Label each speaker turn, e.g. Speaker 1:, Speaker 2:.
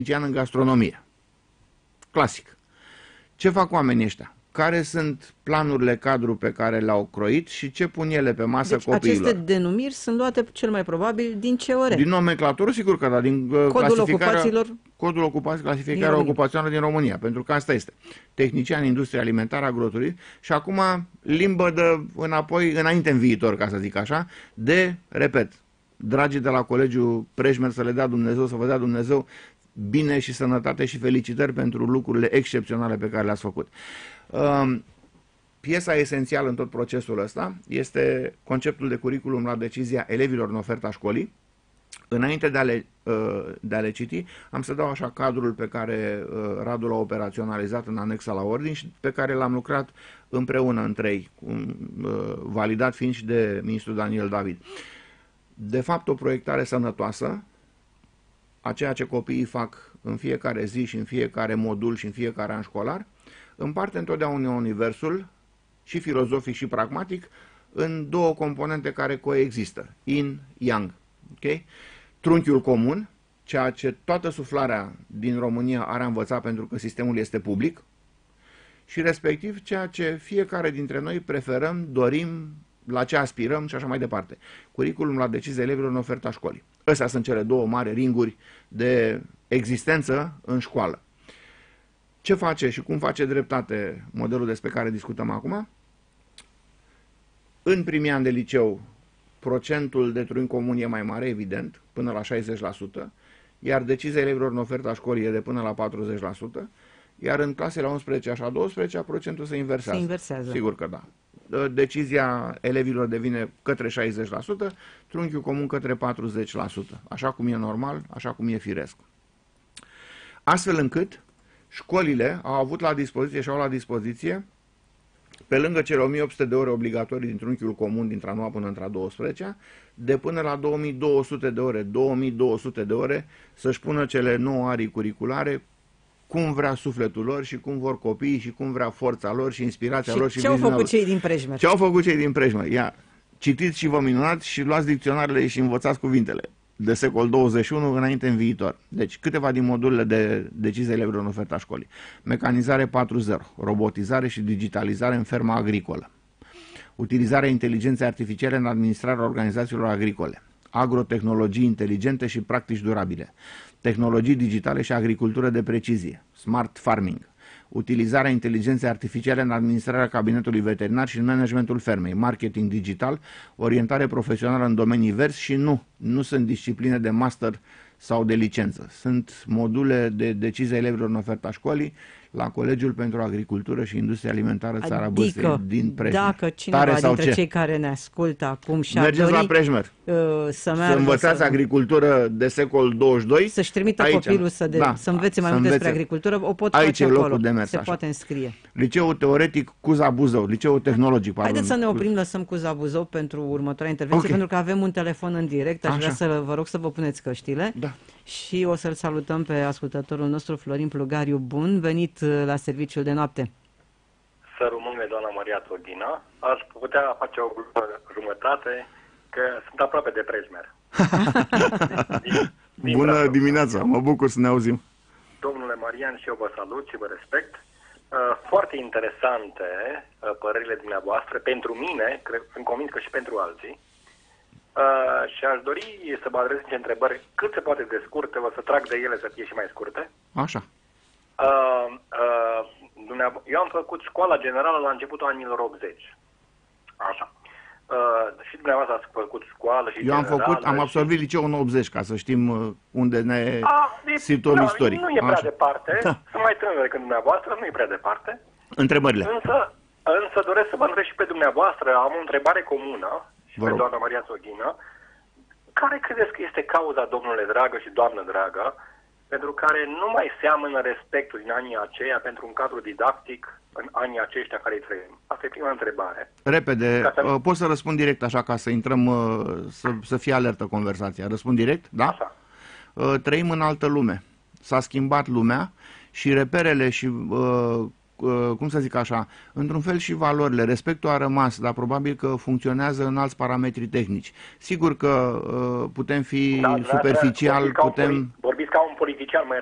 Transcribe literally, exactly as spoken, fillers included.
Speaker 1: în gastronomie. Clasic. Ce fac oamenii ăștia? Care sunt planurile cadru pe care le-au croit și ce pun ele pe masă
Speaker 2: deci
Speaker 1: copiilor?
Speaker 2: Aceste denumiri sunt luate cel mai probabil din C O R.
Speaker 1: Din nomenclatură, sigur că da, din
Speaker 2: Codul
Speaker 1: clasificarea,
Speaker 2: ocupațiilor
Speaker 1: codul ocupației, clasificarea ocupațională din România, pentru că asta este. Tehnician, industrie alimentară, agroturism și acum limbă de înapoi, înainte în viitor, ca să zic așa, de, repet, dragii de la Colegiul Prejmer, să le dea Dumnezeu, să vă dea Dumnezeu bine și sănătate și felicitări pentru lucrurile excepționale pe care le-ați făcut. Piesa esențială în tot procesul ăsta este conceptul de curriculum la decizia elevilor în oferta școlii. Înainte de a le, de a le citi, am să dau așa cadrul pe care Radu l-a operaționalizat în anexa la ordin și pe care l-am lucrat împreună în trei, validat fiind și de ministrul Daniel David. De fapt, o proiectare sănătoasă a ceea ce copiii fac în fiecare zi și în fiecare modul și în fiecare an școlar, împarte întotdeauna universul, și filozofic și pragmatic, în două componente care coexistă, yin-yang. Okay? Trunchiul comun, ceea ce toată suflarea din România are învățat pentru că sistemul este public, și respectiv ceea ce fiecare dintre noi preferăm, dorim, la ce aspirăm și așa mai departe. Curriculum la decizia elevilor în oferta școlii. Astea sunt cele două mari ringuri de existență în școală. Ce face și cum face dreptate modelul despre care discutăm acum? În primii ani de liceu, procentul de trunchi comun e mai mare, evident, până la șaizeci la sută, iar decizia elevilor în oferta școlii e de până la patruzeci la sută, iar în clasele a unsprezecea și a douăsprezecea procentul se inversează.
Speaker 2: Se inversează.
Speaker 1: Sigur că da. Decizia elevilor devine către șaizeci la sută, trunchiul comun către patruzeci la sută, așa cum e normal, așa cum e firesc. Astfel încât școlile au avut la dispoziție și au la dispoziție, pe lângă cele o mie opt sute de ore obligatorii din trunchiul comun dintre a noua până între a douăsprezecea, de până la două mii două sute de ore, două mii două sute de ore, să-și pună cele nouă arii curriculare, cum vrea sufletul lor și cum vor copiii și cum vrea forța lor și inspirația
Speaker 2: și
Speaker 1: lor. Și
Speaker 2: ce au făcut cei din Prejmer?
Speaker 1: Ce au făcut cei din Prejmer? Ia, citiți și vă minunați și luați dicționarele și învățați cuvintele de secol douăzeci și unu înainte în viitor. Deci, câteva din modurile de decizie elevilor în oferta școlii. Mecanizare patru punct zero, robotizare și digitalizare în ferma agricolă. Utilizarea inteligenței artificiale în administrarea organizațiilor agricole. Agrotehnologii inteligente și practici durabile. Tehnologii digitale și agricultură de precizie. Smart farming. Utilizarea inteligenței artificiale în administrarea cabinetului veterinar și în managementul fermei, marketing digital, orientare profesională în domenii verzi și nu, nu sunt discipline de master sau de licență. Sunt module de decizie elevilor în oferta școlii la Colegiul pentru Agricultură și Industrie Alimentară Țara Bârstei din Prejmer.
Speaker 2: Dacă cineva
Speaker 1: Tare sau
Speaker 2: dintre
Speaker 1: ce?
Speaker 2: cei care ne ascultă acum și-ar
Speaker 1: mergeți
Speaker 2: dori
Speaker 1: la Prejmer,
Speaker 2: uh, să,
Speaker 1: să învățați
Speaker 2: să,
Speaker 1: agricultură de secol douăzeci și doi,
Speaker 2: să-și trimită
Speaker 1: aici,
Speaker 2: copilul să, de,
Speaker 1: da,
Speaker 2: să învețe mai
Speaker 1: să
Speaker 2: mult
Speaker 1: învețe.
Speaker 2: despre agricultură, o pot
Speaker 1: Aici
Speaker 2: face
Speaker 1: e locul
Speaker 2: acolo.
Speaker 1: de mers,
Speaker 2: Se
Speaker 1: așa.
Speaker 2: poate înscrie.
Speaker 1: Liceul Teoretic Cuza Buzău, Liceul Tehnologic, pardon.
Speaker 2: Haideți să ne oprim, lăsăm cu Zabuzău pentru următoarea intervenție,
Speaker 1: Okay.
Speaker 2: pentru că avem un telefon în direct. Aș
Speaker 1: Așa.
Speaker 2: vrea să vă rog să vă puneți căștile.
Speaker 1: Da.
Speaker 2: Și o să-l salutăm pe ascultătorul nostru, Florin Plugariu. Bun venit la serviciul de noapte.
Speaker 3: Să rămâne doamna Maria Todina. Aș putea face o jumătate, că sunt aproape de Prejmer. din, din
Speaker 1: Bună
Speaker 3: Brașov.
Speaker 1: dimineața, mă bucur să ne auzim.
Speaker 3: Domnule Marian, și eu vă salut și vă respect. Uh, foarte interesante uh, părerile dumneavoastră. Pentru mine, cred, sunt convins că și pentru alții. Uh, și aș dori să vă adresez niște întrebări cât se poate de scurte, o să trag de ele să fie și mai scurte.
Speaker 1: Așa.
Speaker 3: Uh, uh, eu am făcut școala generală la începutul anilor optzeci. Așa. Uh, și dumneavoastră ați făcut școală și
Speaker 1: Eu am făcut, am
Speaker 3: și...
Speaker 1: absolvit liceul în optzeci, ca să știm unde ne
Speaker 3: A, e,
Speaker 1: situăm
Speaker 3: da,
Speaker 1: istoric.
Speaker 3: Nu e prea
Speaker 1: Așa.
Speaker 3: departe,
Speaker 1: Da.
Speaker 3: sunt mai tânăr decât dumneavoastră, nu e prea departe.
Speaker 1: Întrebările.
Speaker 3: Însă, însă doresc să vă întreb și pe dumneavoastră, am o întrebare comună și
Speaker 1: Vă
Speaker 3: pe
Speaker 1: rog.
Speaker 3: doamna Maria Todina. Care credeți că este cauza, domnule dragă și doamnă dragă, pentru care nu mai seamănă respectul din anii aceia pentru un cadru didactic în anii aceștia care îi trăim? Asta e prima întrebare.
Speaker 1: Repede,
Speaker 3: Ca să-
Speaker 1: uh, pot să răspund direct așa ca să intrăm, uh, să, să fie alertă conversația. Răspund direct, da?
Speaker 3: Așa.
Speaker 1: Uh, Trăim în altă lume. S-a schimbat lumea și reperele și, uh, uh, cum să zic așa, într-un fel și valorile. Respectul a rămas, dar probabil că funcționează în alți parametri tehnici. Sigur că uh, putem fi
Speaker 3: Da, dumneavoastră
Speaker 1: superficial,
Speaker 3: vorbiți ca un
Speaker 1: putem...
Speaker 3: poli- Vorbiți ca un politician, mă